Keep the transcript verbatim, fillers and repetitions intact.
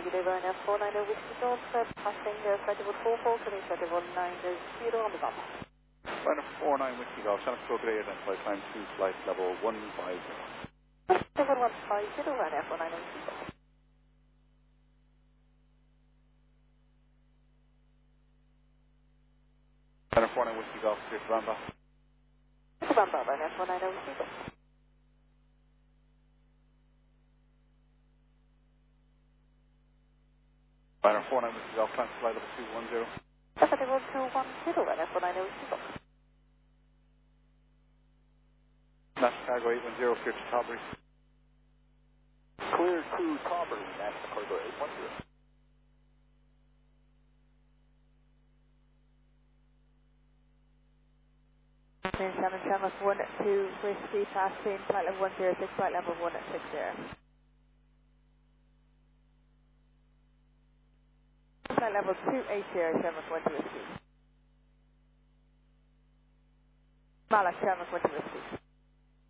Good day, Ryanair four nine zero Whiskey Golf, uh, passing uh, flight level four four, turning flight level nine zero on the bump. Ryanair four nine Whiskey Golf, Santa Cruz Gray, identified climb to flight level one five zero. Level one five zero, Ryanair four nine zero Whiskey Golf. Ryanair four nine Whiskey Golf, clear to Bamba. To Bamba, Ryanair four nine zero Whiskey Golf. Ryanair four nine Whiskey Golf, climb to flight level two one zero. Flight level two one zero, Ryanair four nine zero Whiskey Golf. National Cargo eight one zero, clear to Tauberry. Clear to Tauberry, National Cargo eight one zero. seven seven one two Whiskey, passing flight level one zero six, flight level one six zero. Flight level two eight zero seven one Whiskey. Malak seven one Whiskey.